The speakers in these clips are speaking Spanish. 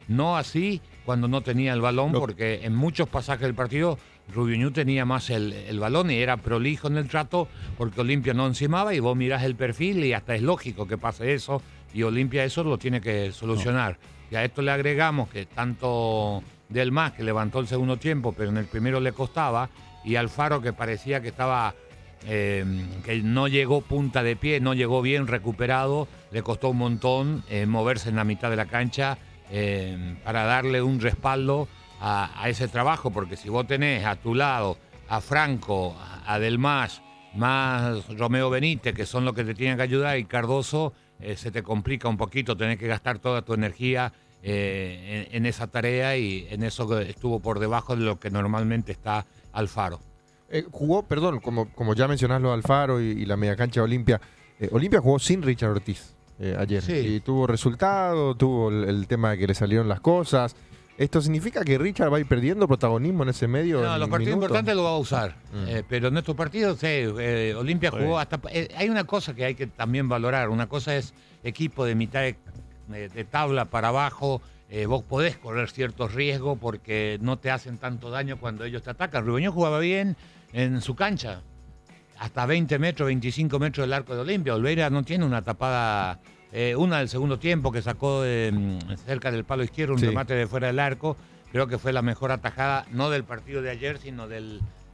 No así cuando no tenía el balón, porque en muchos pasajes del partido Rubiñú tenía más el balón y era prolijo en el trato, porque Olimpia no encimaba, y vos mirás el perfil y hasta es lógico que pase eso, y Olimpia eso lo tiene que solucionar. Y a esto le agregamos que tanto Del Mas, que levantó el segundo tiempo, pero en el primero le costaba, y Alfaro, que parecía que estaba... que no llegó punta de pie, no llegó bien recuperado, le costó un montón moverse en la mitad de la cancha para darle un respaldo a ese trabajo, porque si vos tenés a tu lado a Franco, a Del Mas, más Romeo Benítez, que son los que te tienen que ayudar, y Cardoso, se te complica un poquito, tenés que gastar toda tu energía en esa tarea, y en eso estuvo por debajo de lo que normalmente está Alfaro. Jugó, perdón, como ya mencionás lo de Alfaro y la media cancha de Olimpia. Olimpia jugó sin Richard Ortiz ayer. Sí. Y tuvo resultado, tuvo el tema de que le salieron las cosas. ¿Esto significa que Richard va a ir perdiendo protagonismo en ese medio? No, los partidos importantes lo va a usar. Pero en estos partidos, Olimpia jugó hasta... hay una cosa que hay que también valorar. Una cosa es equipo de mitad de tabla para abajo. Vos podés correr ciertos riesgos porque no te hacen tanto daño cuando ellos te atacan. Rubiñó jugaba bien en su cancha, hasta 20 metros, 25 metros del arco de Olimpia. Olveira no tiene una tapada, una del segundo tiempo que sacó cerca del palo izquierdo, un remate de fuera del arco. Creo que fue la mejor atajada, no del partido de ayer, sino de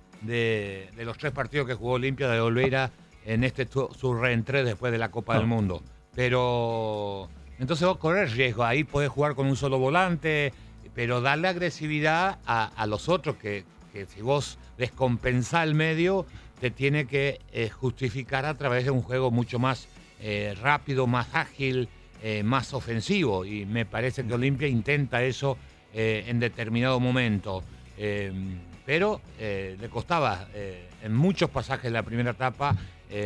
los 3 partidos que jugó Olimpia de Olveira en su reentré después de la Copa del Mundo. Pero entonces vos corres riesgo, ahí podés jugar con un solo volante, pero darle agresividad a los otros, que si vos descompensás el medio, te tiene que justificar a través de un juego mucho más rápido, más ágil, más ofensivo. Y me parece que Olimpia intenta eso en determinado momento. Pero le costaba en muchos pasajes de la primera etapa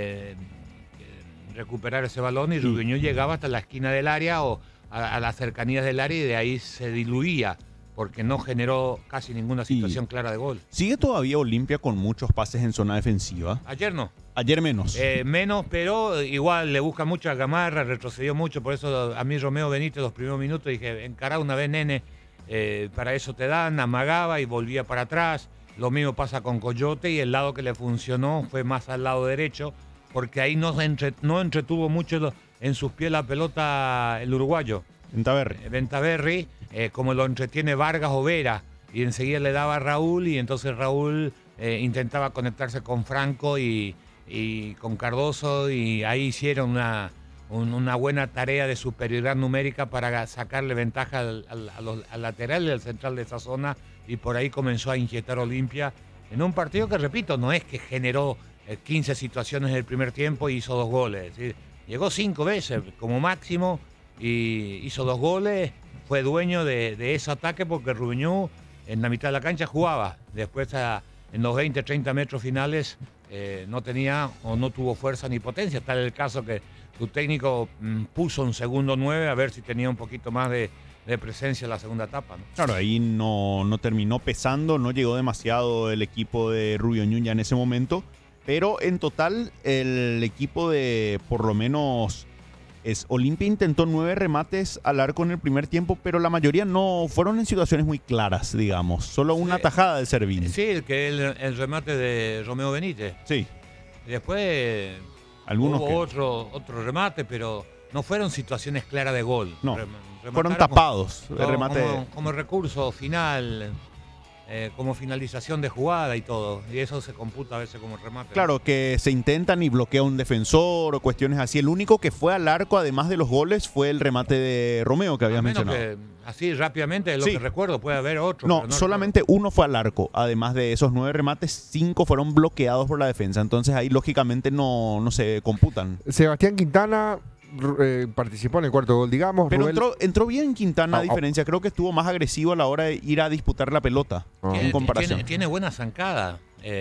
recuperar ese balón, y Rubiñó llegaba hasta la esquina del área o a las cercanías del área, y de ahí se diluía, porque no generó casi ninguna situación clara de gol. ¿Sigue todavía Olimpia con muchos pases en zona defensiva? Ayer no. Ayer menos. Menos, pero igual le busca mucho a Gamarra, retrocedió mucho, por eso a mí Romeo Benítez los primeros minutos dije, encará una vez, nene, para eso te dan, amagaba y volvía para atrás. Lo mismo pasa con Coyote, y el lado que le funcionó fue más al lado derecho, porque ahí no entretuvo mucho en sus pies la pelota el uruguayo. Ventaverri, como lo entretiene Vargas o Vera, y enseguida le daba a Raúl, y entonces Raúl intentaba conectarse con Franco y con Cardoso, y ahí hicieron una buena tarea de superioridad numérica para sacarle ventaja al lateral y al central de esa zona, y por ahí comenzó a inyectar Olimpia en un partido que, repito, no es que generó 15 situaciones en el primer tiempo y hizo 2 goles. Es decir, llegó 5 veces como máximo y hizo 2 goles. Fue dueño de ese ataque porque Rubiñú en la mitad de la cancha jugaba. Después en los 20, 30 metros finales no tenía o no tuvo fuerza ni potencia. Está el caso que su técnico puso un segundo 9 a ver si tenía un poquito más de presencia en la segunda etapa, ¿no? Claro, ahí no terminó pesando, no llegó demasiado el equipo de Rubiñú ya en ese momento. Pero en total, el equipo de, por lo menos, Olimpia intentó 9 remates al arco en el primer tiempo, pero la mayoría no fueron en situaciones muy claras, digamos. Solo una tajada de Servín. Sí, que el remate de Romeo Benítez. Sí. Y después hubo otro remate, pero no fueron situaciones claras de gol. No, fueron tapados. El remate como recurso final, como finalización de jugada y todo. Y eso se computa a veces como remate. Claro, que se intentan y bloquea un defensor o cuestiones así. El único que fue al arco, además de los goles, fue el remate de Romeo que habías mencionado. Que así rápidamente, lo que recuerdo, puede haber otro. No, solamente uno fue al arco. Además de esos 9 remates, 5 fueron bloqueados por la defensa. Entonces ahí lógicamente no se computan. Sebastián Quintana participó en el cuarto gol, digamos. Pero entró bien Quintana, a diferencia. Creo que estuvo más agresivo a la hora de ir a disputar la pelota. En comparación. Tiene buena zancada.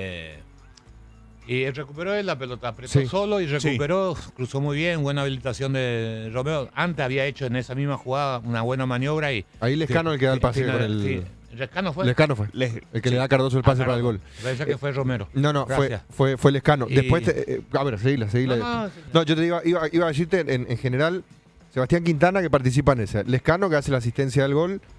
Y recuperó él la pelota, apretó solo y recuperó, cruzó muy bien, buena habilitación de Romeo. Antes había hecho en esa misma jugada una buena maniobra. Ahí Lescano el que da el pase con el... ¿Lescano fue? Lescano fue. El que le da a Cardoso el pase para el gol. Pensé que fue Romero. No, fue Lescano. Después, a ver, seguila. No, yo te iba a decirte en general, Sebastián Quintana que participa en esa. Lescano que hace la asistencia del gol